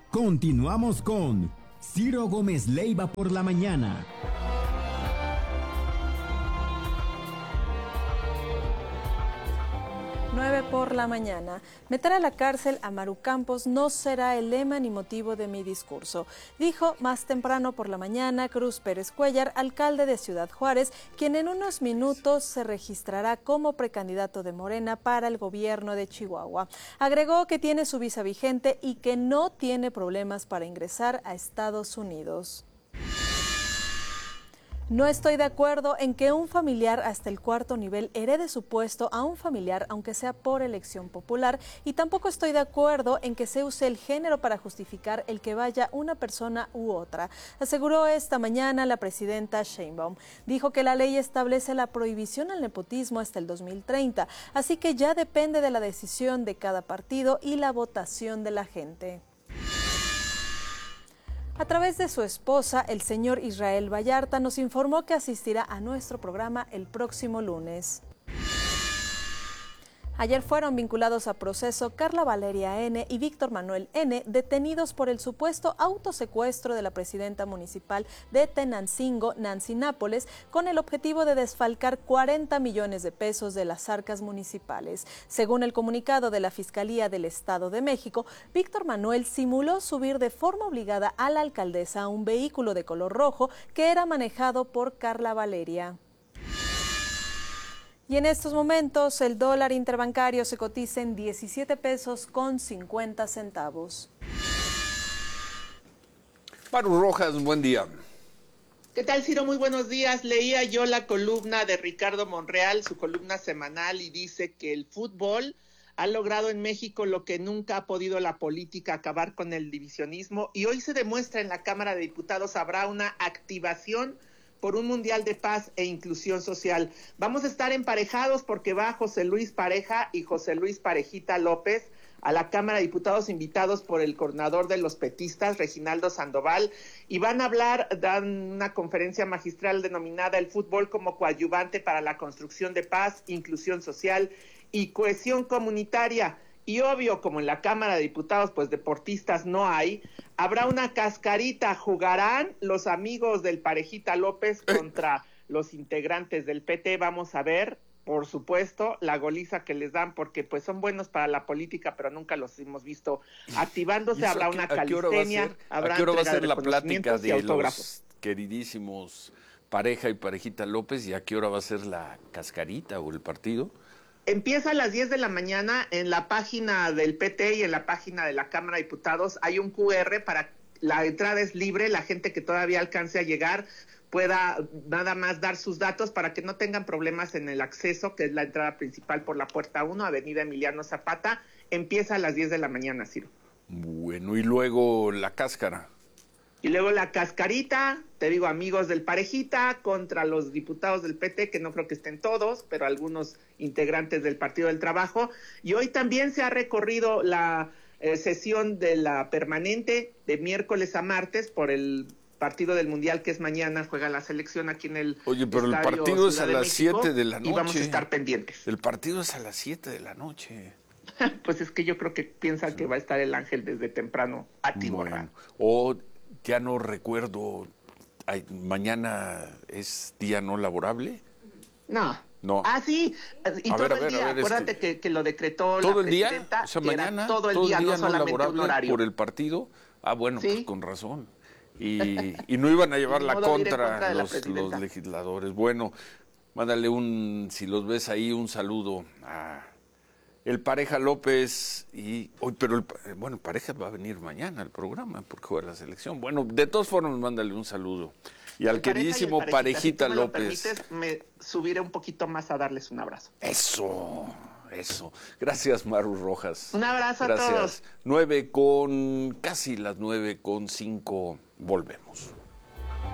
Continuamos con Ciro Gómez Leiva por la mañana. 9 por la mañana. Meter a la cárcel a Maru Campos no será el lema ni motivo de mi discurso, dijo más temprano por la mañana Cruz Pérez Cuellar, alcalde de Ciudad Juárez, quien en unos minutos se registrará como precandidato de Morena para el gobierno de Chihuahua. Agregó que tiene su visa vigente y que no tiene problemas para ingresar a Estados Unidos. No estoy de acuerdo en que un familiar hasta el cuarto nivel herede su puesto a un familiar, aunque sea por elección popular, y tampoco estoy de acuerdo en que se use el género para justificar el que vaya una persona u otra, aseguró esta mañana la presidenta Sheinbaum. Dijo que la ley establece la prohibición al nepotismo hasta el 2030, así que ya depende de la decisión de cada partido y la votación de la gente. A través de su esposa, el señor Israel Vallarta, nos informó que asistirá a nuestro programa el próximo lunes. Ayer fueron vinculados a proceso Carla Valeria N. y Víctor Manuel N., detenidos por el supuesto autosecuestro de la presidenta municipal de Tenancingo, Nancy Nápoles, con el objetivo de desfalcar 40 millones de pesos de las arcas municipales. Según el comunicado de la Fiscalía del Estado de México, Víctor Manuel simuló subir de forma obligada a la alcaldesa a un vehículo de color rojo que era manejado por Carla Valeria. Y en estos momentos el dólar interbancario se cotiza en 17 pesos con 50 centavos. Maru Rojas, buen día. ¿Qué tal, Ciro? Muy buenos días. Leía yo la columna de Ricardo Monreal, su columna semanal, y dice que el fútbol ha logrado en México lo que nunca ha podido la política, acabar con el divisionismo, y hoy se demuestra en la Cámara de Diputados habrá una activación por un mundial de paz e inclusión social. Vamos a estar emparejados porque va José Luis Pareja y José Luis Parejita López a la Cámara de Diputados, invitados por el coordinador de los petistas, Reginaldo Sandoval, y van a hablar, dan una conferencia magistral denominada El fútbol como coadyuvante para la construcción de paz, inclusión social y cohesión comunitaria. Y obvio, como en la Cámara de Diputados, pues deportistas no hay, habrá una cascarita, jugarán los amigos del Parejita López contra los integrantes del PT. Vamos a ver, por supuesto, la goliza que les dan, porque pues son buenos para la política, pero nunca los hemos visto activándose. Habrá una calistenia, habrá ¿a qué hora va a ser la plática de los queridísimos Pareja y Parejita López, y a qué hora va a ser la cascarita o el partido? Empieza a las 10 de la mañana en la página del PT y en la página de la Cámara de Diputados. Hay un QR para, la entrada es libre, la gente que todavía alcance a llegar pueda nada más dar sus datos para que no tengan problemas en el acceso, que es la entrada principal por la puerta 1, Avenida Emiliano Zapata. Empieza a las 10 de la mañana, Ciro. Bueno, y luego la cáscara. Y luego la cascarita, te digo, amigos del Parejita contra los diputados del PT, que no creo que estén todos, pero algunos integrantes del Partido del Trabajo. Y hoy también se ha recorrido la sesión de la permanente de miércoles a martes por el partido del Mundial, que es mañana, juega la selección aquí en el Oye, pero el Estadio partido es Ciudad a de las México, 7 de la noche. y vamos a estar pendientes. El partido es a las 7 de la noche. Pues es que yo creo que piensan que va a estar el Ángel desde temprano atiborrado. Bueno, ya no recuerdo, mañana es día no laborable. No. Ah, sí, y todo el día, acuérdate que lo decretó ¿todo la el día? presidenta. O sea, mañana, todo el día, no solamente laborable un horario. por el partido. Ah, bueno, ¿sí? Pues con razón. Y no iban a llevar la contra los legisladores. Bueno, mándale si los ves ahí, un saludo a el Pareja López pero Pareja va a venir mañana al programa porque juega la selección. Bueno, de todas formas, mándale un saludo. Y al queridísimo Parejita si López. Si me subiré un poquito más a darles un abrazo. Eso. Gracias, Maru Rojas. Un abrazo a todos. Casi las 9:05. Volvemos.